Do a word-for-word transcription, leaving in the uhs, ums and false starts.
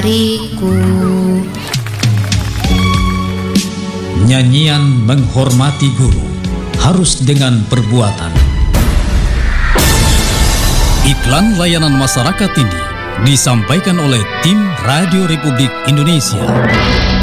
dariku. Nyanyian menghormati guru harus dengan perbuatan. Iklan layanan masyarakat ini disampaikan oleh tim Radio Republik Indonesia.